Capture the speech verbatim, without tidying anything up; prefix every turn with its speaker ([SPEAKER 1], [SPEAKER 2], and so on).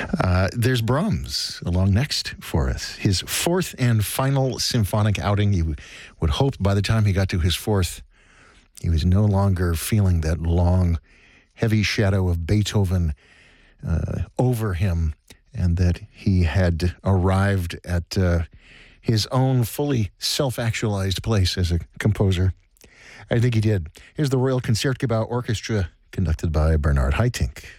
[SPEAKER 1] Uh, there's Brahms along next for us. His fourth and final symphonic outing. You would hope by the time he got to his fourth, he was no longer feeling that long, heavy shadow of Beethoven uh, over him, and that he had arrived at uh, his own fully self-actualized place as a composer. I think he did. Here's the Royal Concertgebouw Orchestra, conducted by Bernard Haitink.